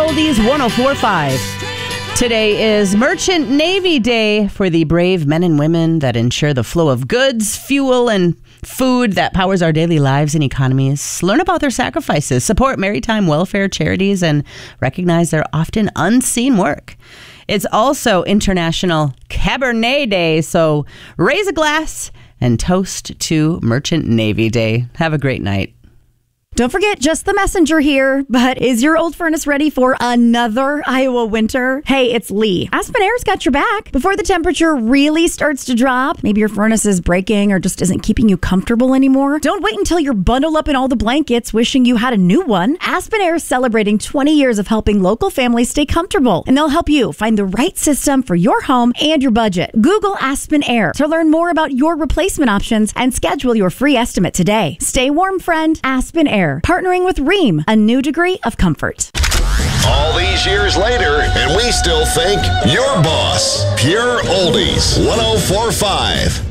Oldies 104.5. Today is Merchant Navy Day for the brave men and women that ensure the flow of goods, fuel, and food that powers our daily lives and economies. Learn about their sacrifices, support maritime welfare charities, and recognize their often unseen work. It's also International Cabernet Day, so raise a glass and toast to Merchant Navy Day. Have a great night. Don't forget, Just the Messenger here. But is your old furnace ready for another Iowa winter? Hey, it's Lee. Aspen Air's got your back. Before the temperature really starts to drop, maybe your furnace is breaking or just isn't keeping you comfortable anymore. Don't wait until you're bundled up in all the blankets wishing you had a new one. Aspen Air is celebrating 20 years of helping local families stay comfortable, and they'll help you find the right system for your home and your budget. Google Aspen Air to learn more about your replacement options and schedule your free estimate today. Stay warm, friend. Aspen Air. Partnering with Rheem, a new degree of comfort. All these years later, and we still think your boss. Pure Oldies 104.5.